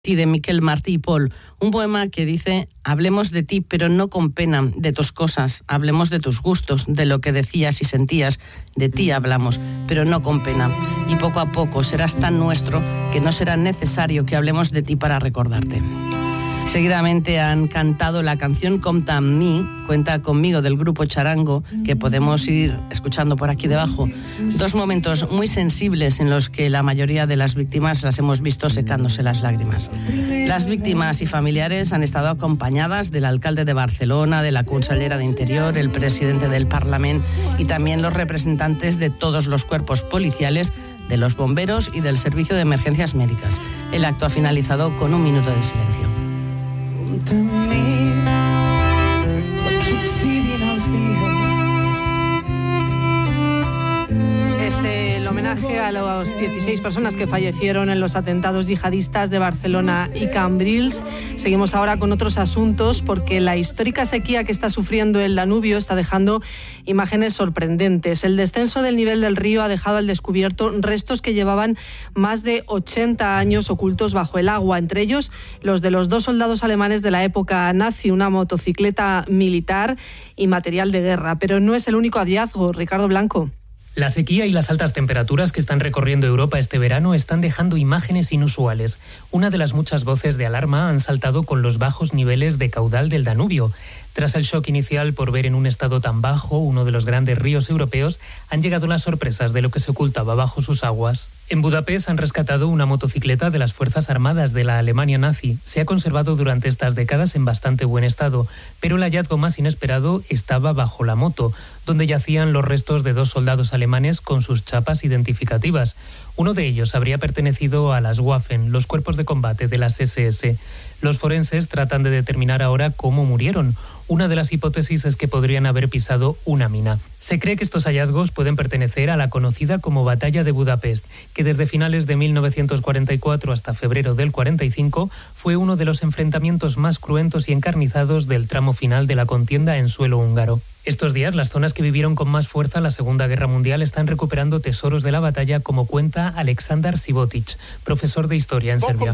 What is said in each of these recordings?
de Miquel Martí i Pol, un poema que dice: hablemos de ti, pero no con pena, de tus cosas, hablemos de tus gustos, de lo que decías y sentías, de ti hablamos, pero no con pena, y poco a poco serás tan nuestro que no será necesario que hablemos de ti para recordarte. Seguidamente han cantado la canción Compta amb mi, Cuenta conmigo, del grupo Charango, que podemos ir escuchando por aquí debajo. Dos momentos muy sensibles en los que la mayoría de las víctimas las hemos visto secándose las lágrimas. Las víctimas y familiares han estado acompañadas del alcalde de Barcelona, de la consellera de Interior, el presidente del Parlamento y también los representantes de todos los cuerpos policiales, de los bomberos y del Servicio de Emergencias Médicas. El acto ha finalizado con un minuto de silencio. El homenaje a las 16 personas que fallecieron en los atentados yihadistas de Barcelona y Cambrils. Seguimos ahora con otros asuntos, porque la histórica sequía que está sufriendo el Danubio está dejando imágenes sorprendentes. El descenso del nivel del río ha dejado al descubierto restos que llevaban más de 80 años ocultos bajo el agua, entre ellos los de los 2 soldados alemanes de la época nazi, una motocicleta militar y material de guerra. Pero no es el único hallazgo, Ricardo Blanco. La sequía y las altas temperaturas que están recorriendo Europa este verano están dejando imágenes inusuales. Una de las muchas voces de alarma han saltado con los bajos niveles de caudal del Danubio. Tras el shock inicial por ver en un estado tan bajo uno de los grandes ríos europeos, han llegado las sorpresas de lo que se ocultaba bajo sus aguas. En Budapest han rescatado una motocicleta de las Fuerzas Armadas de la Alemania nazi. Se ha conservado durante estas décadas en bastante buen estado, pero el hallazgo más inesperado estaba bajo la moto, donde yacían los restos de 2 soldados alemanes con sus chapas identificativas. Uno de ellos habría pertenecido a las Waffen, los cuerpos de combate de las SS. Los forenses tratan de determinar ahora cómo murieron. Una de las hipótesis es que podrían haber pisado una mina. Se cree que estos hallazgos pueden pertenecer a la conocida como Batalla de Budapest, que desde finales de 1944 hasta febrero del 45 fue uno de los enfrentamientos más cruentos y encarnizados del tramo final de la contienda en suelo húngaro. Estos días, las zonas que vivieron con más fuerza la Segunda Guerra Mundial están recuperando tesoros de la batalla, como cuenta Aleksandar Sivotic, profesor de historia en Serbia.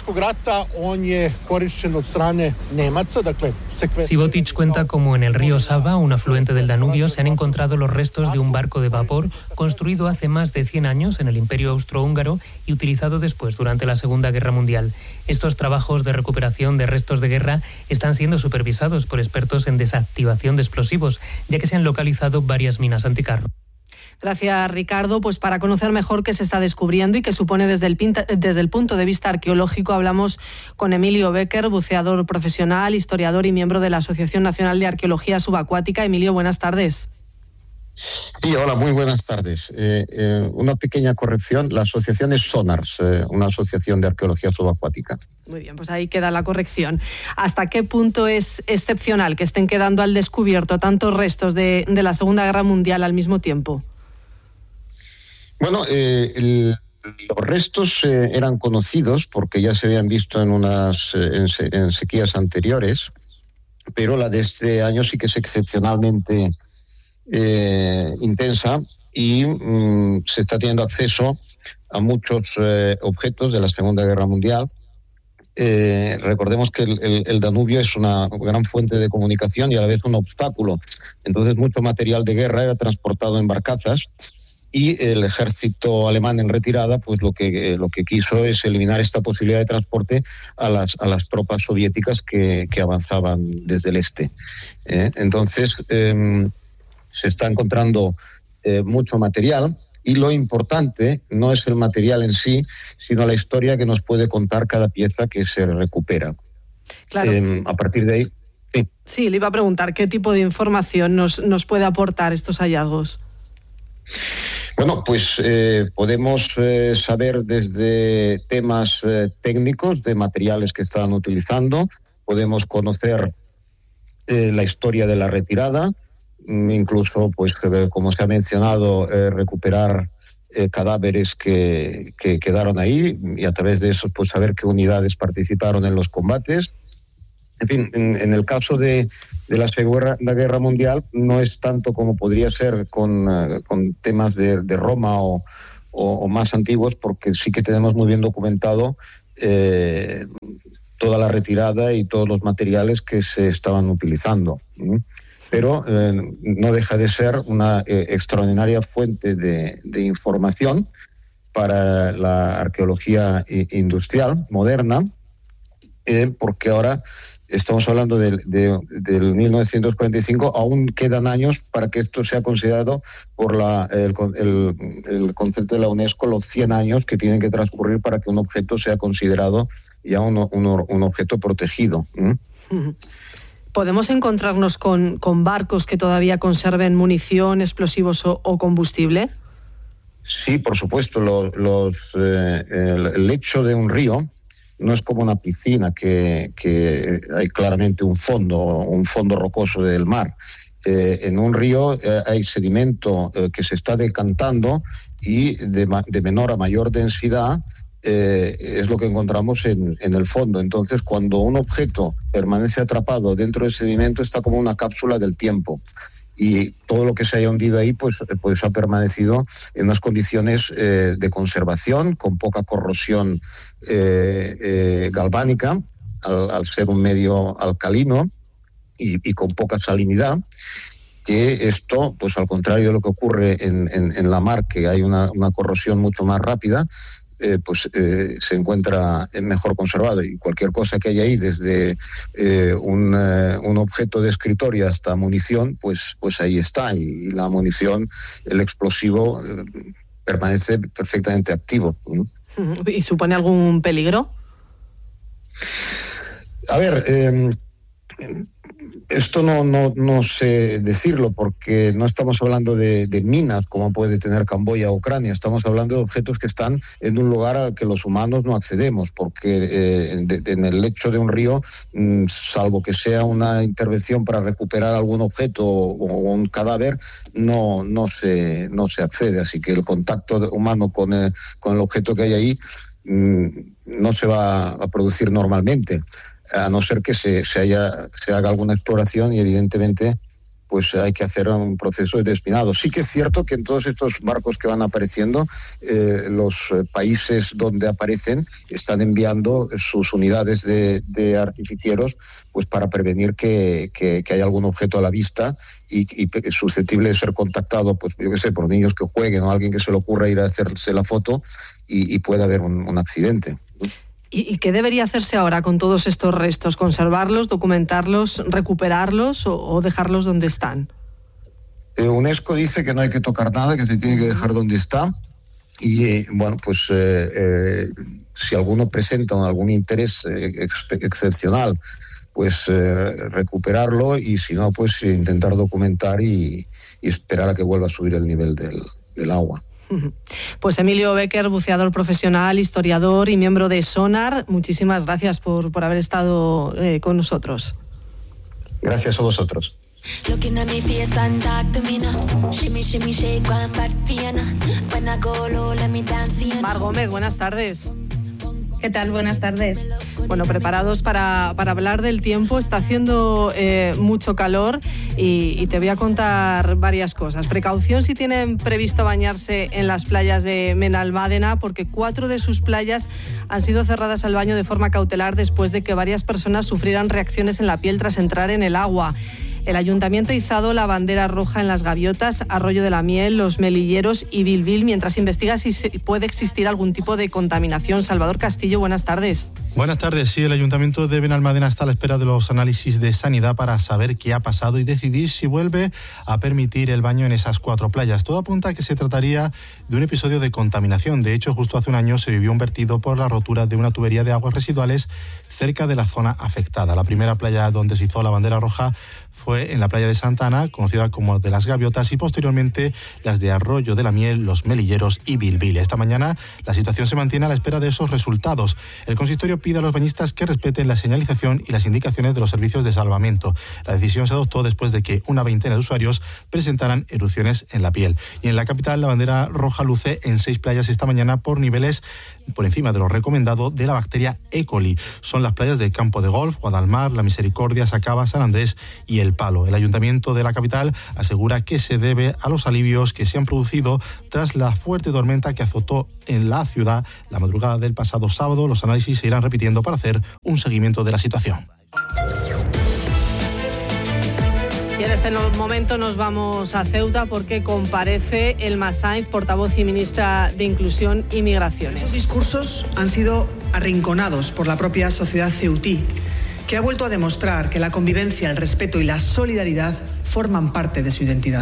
Sivotic cuenta cómo en el río Sava, un afluente del Danubio, se han encontrado los restos de un barco de vapor construido hace más de 100 años en el Imperio Austrohúngaro y utilizado después durante la Segunda Guerra Mundial. Estos trabajos de recuperación de restos de guerra están siendo supervisados por expertos en desactivación de explosivos, ya que se han localizado varias minas anticarro. Gracias, Ricardo. Pues para conocer mejor qué se está descubriendo y qué supone desde el punto de vista arqueológico, hablamos con Emilio Becker, buceador profesional, historiador y miembro de la Asociación Nacional de Arqueología Subacuática. Emilio, buenas tardes. Sí, hola, muy buenas tardes. Una pequeña corrección, la asociación es SONARS, una asociación de arqueología subacuática. Muy bien, pues ahí queda la corrección. ¿Hasta qué punto es excepcional que estén quedando al descubierto tantos restos de la Segunda Guerra Mundial al mismo tiempo? Bueno, los restos eran conocidos porque ya se habían visto en sequías anteriores, pero la de este año sí que es excepcionalmente intensa y se está teniendo acceso a muchos objetos de la Segunda Guerra Mundial. Recordemos que el Danubio es una gran fuente de comunicación y a la vez un obstáculo. Entonces mucho material de guerra era transportado en barcazas y el ejército alemán en retirada pues lo que quiso es eliminar esta posibilidad de transporte a las tropas soviéticas que avanzaban desde el este. Entonces se está encontrando mucho material, y lo importante no es el material en sí, sino la historia que nos puede contar cada pieza que se recupera. Claro. A partir de ahí... Sí, le iba a preguntar qué tipo de información nos puede aportar estos hallazgos. Bueno, pues podemos saber desde temas técnicos de materiales que estaban utilizando, podemos conocer la historia de la retirada, incluso, pues como se ha mencionado, recuperar cadáveres que quedaron ahí y a través de eso pues saber qué unidades participaron en los combates. En fin, en el caso de la Segunda Guerra Mundial no es tanto como podría ser con temas de Roma o o más antiguos, porque sí que tenemos muy bien documentado toda la retirada y todos los materiales que se estaban utilizando. Pero no deja de ser una extraordinaria fuente de información para la arqueología industrial moderna, porque ahora estamos hablando del 1945, aún quedan años para que esto sea considerado por el concepto de la UNESCO, los 100 años que tienen que transcurrir para que un objeto sea considerado ya un objeto protegido. ¿Podemos encontrarnos con barcos que todavía conserven munición, explosivos o combustible? Sí, por supuesto. El lecho de un río no es como una piscina que hay claramente un fondo rocoso del mar. En un río hay sedimento que se está decantando y de menor a mayor densidad es lo que encontramos en el fondo. Entonces, cuando un objeto permanece atrapado dentro del sedimento, está como una cápsula del tiempo. Y todo lo que se haya hundido ahí pues ha permanecido en unas condiciones de conservación, con poca corrosión galvánica, al ser un medio alcalino y con poca salinidad, que esto, pues al contrario de lo que ocurre en la mar, que hay una corrosión mucho más rápida, se encuentra mejor conservado, y cualquier cosa que haya ahí, desde un objeto de escritorio hasta munición, pues ahí está, y la munición, el explosivo, permanece perfectamente activo. ¿Y supone algún peligro? A ver, esto no sé decirlo, porque no estamos hablando de minas como puede tener Camboya o Ucrania. Estamos hablando de objetos que están en un lugar al que los humanos no accedemos, porque en el lecho de un río, salvo que sea una intervención para recuperar algún objeto o un cadáver, no se accede. Así que el contacto humano con el objeto que hay ahí no se va a producir normalmente, a no ser que se haga alguna exploración, y evidentemente pues hay que hacer un proceso de despinado. Sí que es cierto que en todos estos barcos que van apareciendo, los países donde aparecen están enviando sus unidades de artificieros, pues para prevenir que haya algún objeto a la vista y susceptible de ser contactado, pues yo qué sé, por niños que jueguen o alguien que se le ocurra ir a hacerse la foto y pueda haber un accidente. ¿Y qué debería hacerse ahora con todos estos restos? ¿Conservarlos, documentarlos, recuperarlos o dejarlos donde están? UNESCO dice que no hay que tocar nada, que se tiene que dejar donde está. Y bueno, pues si alguno presenta algún interés excepcional, pues recuperarlo, y si no, pues intentar documentar y esperar a que vuelva a subir el nivel del agua. Pues Emilio Becker, buceador profesional, historiador y miembro de Sonar, muchísimas gracias por haber estado con nosotros. Gracias a vosotros. Mar Gómez, buenas tardes. ¿Qué tal? Buenas tardes. Bueno, preparados para hablar del tiempo. Está haciendo mucho calor y te voy a contar varias cosas. Precaución si tienen previsto bañarse en las playas de Benalmádena, porque 4 de sus playas han sido cerradas al baño de forma cautelar después de que varias personas sufrieran reacciones en la piel tras entrar en el agua. El Ayuntamiento ha izado la bandera roja en Las Gaviotas, Arroyo de la Miel, Los Melilleros y Bilbil, mientras investiga si puede existir algún tipo de contaminación. Salvador Castillo, buenas tardes. Buenas tardes. Sí, el Ayuntamiento de Benalmádena está a la espera de los análisis de sanidad para saber qué ha pasado y decidir si vuelve a permitir el baño en esas 4 playas. Todo apunta a que se trataría de un episodio de contaminación. De hecho, justo hace un año se vivió un vertido por la rotura de una tubería de aguas residuales cerca de la zona afectada. La primera playa donde se izó la bandera roja fue en la playa de Santa Ana, conocida como de Las Gaviotas, y posteriormente las de Arroyo de la Miel, Los Melilleros y Bilbil. Esta mañana la situación se mantiene a la espera de esos resultados. El consistorio pide a los bañistas que respeten la señalización y las indicaciones de los servicios de salvamento. La decisión se adoptó después de que una veintena de usuarios presentaran erupciones en la piel. Y en la capital, la bandera roja luce en 6 playas esta mañana por niveles por encima de lo recomendado de la bacteria E. coli. Son las playas del Campo de Golf, Guadalmar, La Misericordia, Sacaba, San Andrés y El palo. El ayuntamiento de la capital asegura que se debe a los alivios que se han producido tras la fuerte tormenta que azotó en la ciudad la madrugada del pasado sábado. Los análisis se irán repitiendo para hacer un seguimiento de la situación. Y en este momento nos vamos a Ceuta porque comparece Elma Sainz, portavoz y ministra de Inclusión y Migraciones. Esos discursos han sido arrinconados por la propia sociedad ceutí, que ha vuelto a demostrar que la convivencia, el respeto y la solidaridad forman parte de su identidad.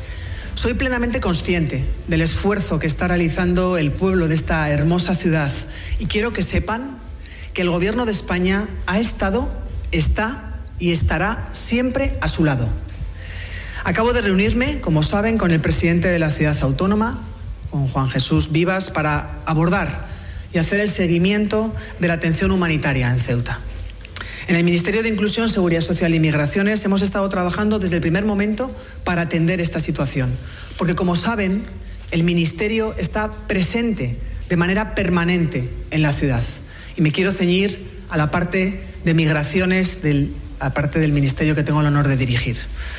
Soy plenamente consciente del esfuerzo que está realizando el pueblo de esta hermosa ciudad y quiero que sepan que el Gobierno de España ha estado, está y estará siempre a su lado. Acabo de reunirme, como saben, con el presidente de la ciudad autónoma, con Juan Jesús Vivas, para abordar y hacer el seguimiento de la atención humanitaria en Ceuta. En el Ministerio de Inclusión, Seguridad Social y Migraciones hemos estado trabajando desde el primer momento para atender esta situación, porque como saben, el Ministerio está presente de manera permanente en la ciudad. Y me quiero ceñir a la parte de migraciones aparte del ministerio que tengo el honor de dirigir.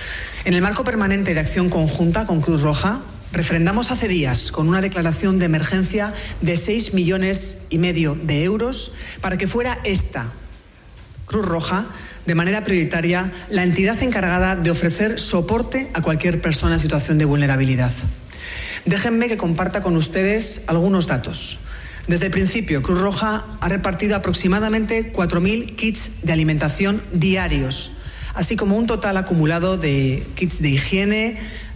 En el marco permanente de acción conjunta con Cruz Roja, refrendamos hace días con una declaración de emergencia de 6,5 millones de euros para que fuera esta, Cruz Roja, de manera prioritaria, la entidad encargada de ofrecer soporte a cualquier persona en situación de vulnerabilidad. Déjenme que comparta con ustedes algunos datos. Desde el principio, Cruz Roja ha repartido aproximadamente 4.000 kits de alimentación diarios, así como un total acumulado de kits de higiene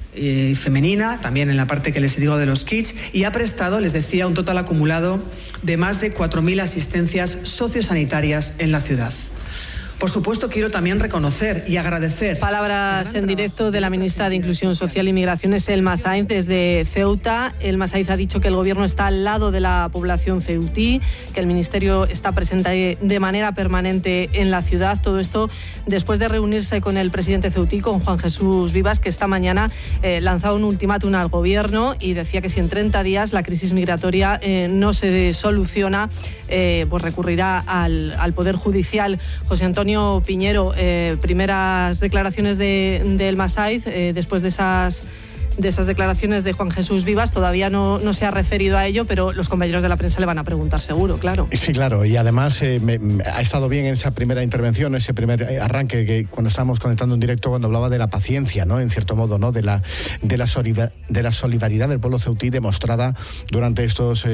femenina, también en la parte que les digo de los kits, y ha prestado, les decía, un total acumulado de más de 4.000 asistencias sociosanitarias en la ciudad. Por supuesto, quiero también reconocer y agradecer. Palabras en directo de la ministra de Inclusión Social y Migraciones, Elma Sainz, desde Ceuta. Elma Sainz ha dicho que el Gobierno está al lado de la población ceutí, que el Ministerio está presente de manera permanente en la ciudad. Todo esto después de reunirse con el presidente ceutí, con Juan Jesús Vivas, que esta mañana lanzaba un ultimátum al Gobierno y decía que si en 30 días la crisis migratoria no se soluciona, pues recurrirá al Poder Judicial. José Antonio Piñero, primeras declaraciones de Elma Sainz después de esas declaraciones de Juan Jesús Vivas. Todavía no se ha referido a ello, pero los compañeros de la prensa le van a preguntar seguro, claro. Sí, claro, y además ha estado bien en esa primera intervención, ese primer arranque que cuando estábamos conectando en directo, cuando hablaba de la paciencia, ¿no? En cierto modo, ¿no? De la solidaridad del pueblo ceutí demostrada durante estos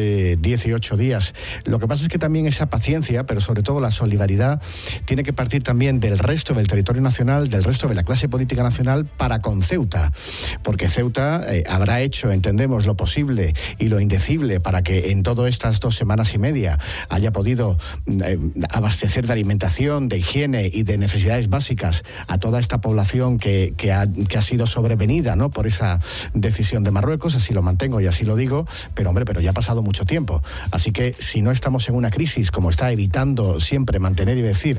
18 días. Lo que pasa es que también esa paciencia, pero sobre todo la solidaridad, tiene que partir también del resto del territorio nacional, del resto de la clase política nacional para con Ceuta, porque Ceuta habrá hecho, entendemos, lo posible y lo indecible para que en todas estas 2 semanas y media haya podido abastecer de alimentación, de higiene y de necesidades básicas a toda esta población que ha sido sobrevenida, ¿no? Por esa decisión de Marruecos. Así lo mantengo y así lo digo, pero ya ha pasado mucho tiempo. Así que si no estamos en una crisis, como está evitando siempre mantener y decir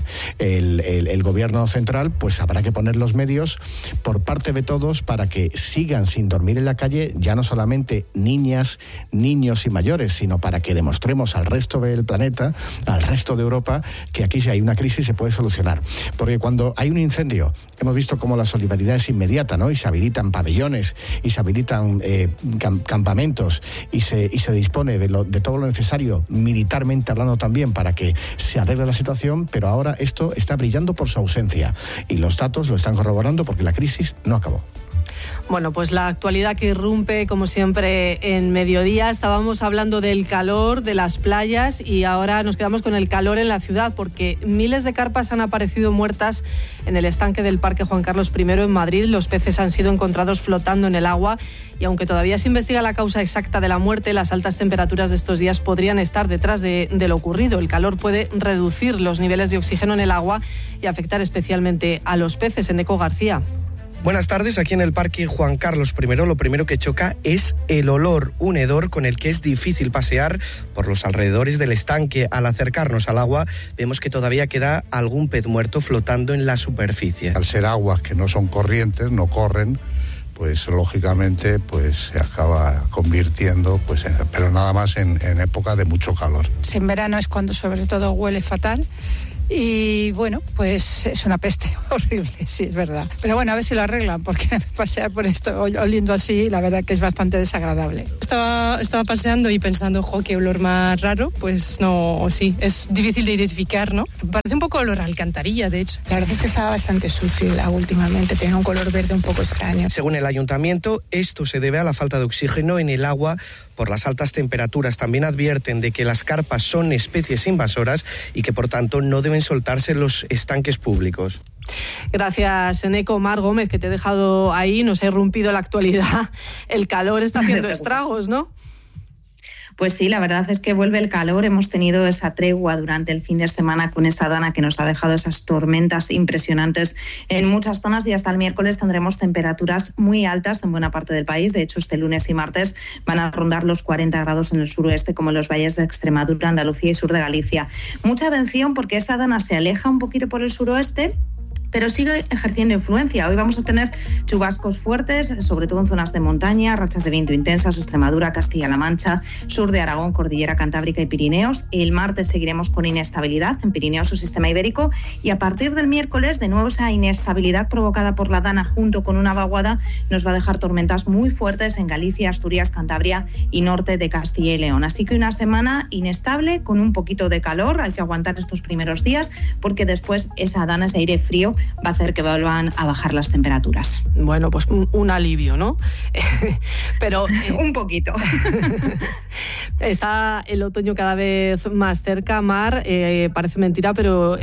el gobierno central, pues habrá que poner los medios por parte de todos para que sigan sin dormir en la calle, ya no solamente niñas, niños y mayores, sino para que demostremos al resto del planeta, al resto de Europa, que aquí si hay una crisis se puede solucionar. Porque cuando hay un incendio, hemos visto cómo la solidaridad es inmediata, ¿no? Y se habilitan pabellones, y se habilitan campamentos, y se dispone de todo lo necesario, militarmente hablando también, para que se arregle la situación, pero ahora esto está brillando por su ausencia. Y los datos lo están corroborando porque la crisis no acabó. Bueno, pues la actualidad que irrumpe, como siempre, en mediodía. Estábamos hablando del calor, de las playas, y ahora nos quedamos con el calor en la ciudad, porque miles de carpas han aparecido muertas en el estanque del Parque Juan Carlos I en Madrid. Los peces han sido encontrados flotando en el agua y aunque todavía se investiga la causa exacta de la muerte, las altas temperaturas de estos días podrían estar detrás de lo ocurrido. El calor puede reducir los niveles de oxígeno en el agua y afectar especialmente a los peces. Eneco García. Buenas tardes. Aquí en el Parque Juan Carlos I lo primero que choca es el olor, un hedor con el que es difícil pasear por los alrededores del estanque. Al acercarnos al agua vemos que todavía queda algún pez muerto flotando en la superficie. Al ser aguas que no son corrientes, no corren, pues lógicamente pues se acaba convirtiendo, pues pero nada más en época de mucho calor. En verano es cuando sobre todo huele fatal. Y bueno, pues es una peste horrible, sí, es verdad. Pero bueno, a ver si lo arreglan, porque pasear por esto oliendo así, la verdad que es bastante desagradable. Estaba paseando y pensando, qué olor más raro, pues no, sí, es difícil de identificar, ¿no? Parece un poco olor a alcantarilla, de hecho. La verdad es que estaba bastante sucio el agua últimamente, tenía un color verde un poco extraño. Según el ayuntamiento, esto se debe a la falta de oxígeno en el agua por las altas temperaturas. También advierten de que las carpas son especies invasoras y que por tanto no deben soltarse en los estanques públicos. Gracias, Eneco. Mar Gómez, que te he dejado ahí, nos ha irrumpido la actualidad. El calor está haciendo estragos, ¿no? Pues sí, la verdad es que vuelve el calor. Hemos tenido esa tregua durante el fin de semana con esa dana que nos ha dejado esas tormentas impresionantes en muchas zonas y hasta el miércoles tendremos temperaturas muy altas en buena parte del país. De hecho, este lunes y martes van a rondar los 40 grados en el suroeste, como en los valles de Extremadura, Andalucía y sur de Galicia. Mucha atención porque esa dana se aleja un poquito por el suroeste, pero sigue ejerciendo influencia. Hoy vamos a tener chubascos fuertes, sobre todo en zonas de montaña, rachas de viento intensas, Extremadura, Castilla-La Mancha, sur de Aragón, Cordillera Cantábrica y Pirineos. El martes seguiremos con inestabilidad en Pirineos o Sistema Ibérico y a partir del miércoles, de nuevo esa inestabilidad provocada por la dana junto con una vaguada nos va a dejar tormentas muy fuertes en Galicia, Asturias, Cantabria y norte de Castilla y León. Así que una semana inestable con un poquito de calor. Hay que aguantar estos primeros días porque después esa dana, ese aire frío, va a hacer que vuelvan a bajar las temperaturas. Bueno, pues un alivio, ¿no? Pero un poquito. Está el otoño cada vez más cerca, Mar. Parece mentira, pero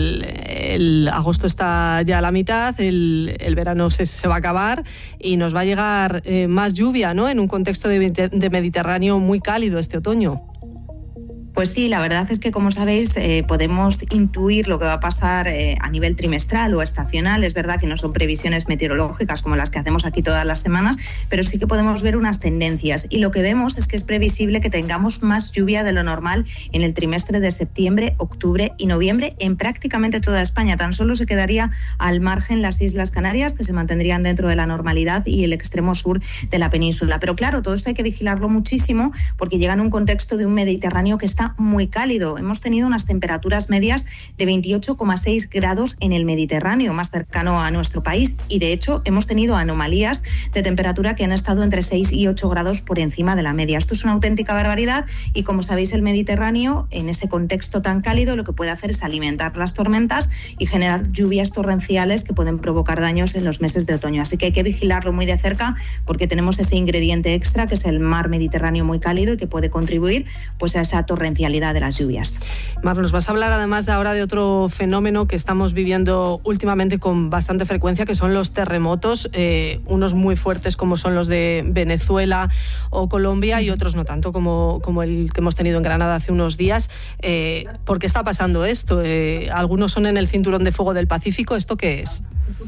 el agosto está ya a la mitad, el verano se va a acabar y nos va a llegar más lluvia, ¿no? En un contexto de Mediterráneo muy cálido este otoño. Pues sí, la verdad es que, como sabéis, podemos intuir lo que va a pasar a nivel trimestral o estacional. Es verdad que no son previsiones meteorológicas como las que hacemos aquí todas las semanas, pero sí que podemos ver unas tendencias. Y lo que vemos es que es previsible que tengamos más lluvia de lo normal en el trimestre de septiembre, octubre y noviembre en prácticamente toda España. Tan solo se quedaría al margen las Islas Canarias, que se mantendrían dentro de la normalidad, y el extremo sur de la península. Pero claro, todo esto hay que vigilarlo muchísimo porque llega en un contexto de un Mediterráneo que está muy cálido. Hemos tenido unas temperaturas medias de 28,6 grados en el Mediterráneo, más cercano a nuestro país, y de hecho hemos tenido anomalías de temperatura que han estado entre 6 y 8 grados por encima de la media. Esto es una auténtica barbaridad y, como sabéis, el Mediterráneo, en ese contexto tan cálido, lo que puede hacer es alimentar las tormentas y generar lluvias torrenciales que pueden provocar daños en los meses de otoño. Así que hay que vigilarlo muy de cerca porque tenemos ese ingrediente extra que es el mar Mediterráneo muy cálido y que puede contribuir pues a esa torrencialidad de las lluvias. Mar, nos vas a hablar además de ahora de otro fenómeno que estamos viviendo últimamente con bastante frecuencia, que son los terremotos, unos muy fuertes como son los de Venezuela o Colombia y otros no tanto como el que hemos tenido en Granada hace unos días. ¿Por qué está pasando esto? Algunos son en el cinturón de fuego del Pacífico. ¿Esto qué es?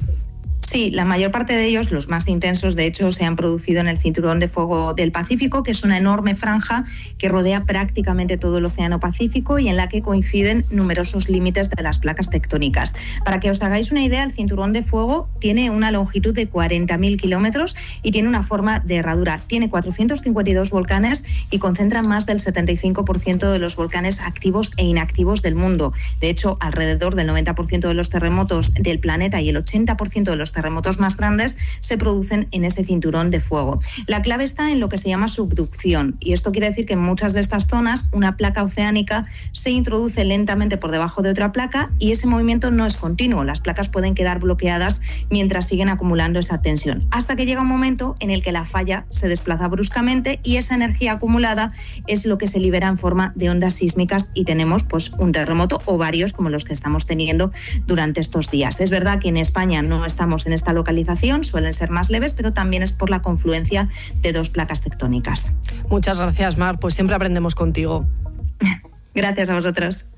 Sí, la mayor parte de ellos, los más intensos, de hecho, se han producido en el cinturón de fuego del Pacífico, que es una enorme franja que rodea prácticamente todo el Océano Pacífico y en la que coinciden numerosos límites de las placas tectónicas. Para que os hagáis una idea, el cinturón de fuego tiene una longitud de 40.000 kilómetros y tiene una forma de herradura. Tiene 452 volcanes y concentra más del 75% de los volcanes activos e inactivos del mundo. De hecho, alrededor del 90% de los terremotos del planeta y el 80% de los terremotos más grandes se producen en ese cinturón de fuego. La clave está en lo que se llama subducción, y esto quiere decir que en muchas de estas zonas una placa oceánica se introduce lentamente por debajo de otra placa y ese movimiento no es continuo. Las placas pueden quedar bloqueadas mientras siguen acumulando esa tensión, hasta que llega un momento en el que la falla se desplaza bruscamente y esa energía acumulada es lo que se libera en forma de ondas sísmicas y tenemos pues un terremoto o varios como los que estamos teniendo durante estos días. Es verdad que en España no estamos en esta localización, suelen ser más leves, pero también es por la confluencia de dos placas tectónicas. Muchas gracias, Mar, pues siempre aprendemos contigo. Gracias a vosotros.